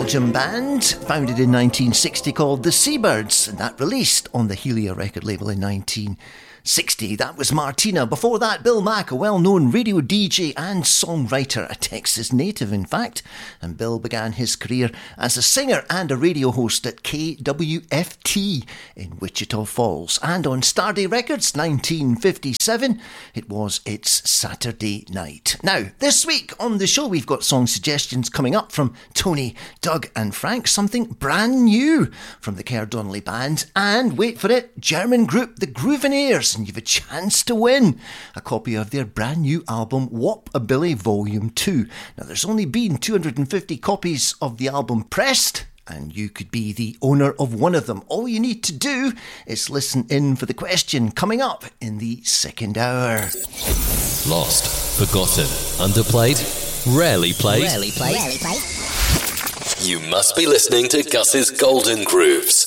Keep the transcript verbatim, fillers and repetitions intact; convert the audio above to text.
Belgian band, founded in nineteen sixty, called the Seabirds, and that released on the Helia record label in nineteen sixty. That was Martina. Before that, Bill Mack, a well-known radio D J and songwriter, a Texas native in fact, and Bill began his career as a singer and a radio host at K W F T in Wichita Falls, and on Starday Records nineteen fifty-seven it was It's Saturday Night. Now, this week on the show we've got song suggestions coming up from Tony, Doug and Frank, something brand new from the Kerr Donnelly Band, and wait for it, German group The Groovenaires, and you've a chance to win a copy of their brand new album Wop-A-Billy Volume two. Now, there's only been two hundred fifty copies of the album pressed, and you could be the owner of one of them. All you need to do is listen in for the question coming up in the second hour. Lost, forgotten, underplayed, rarely played. Rarely played. Rarely played. You must be listening to Gus's Golden Grooves.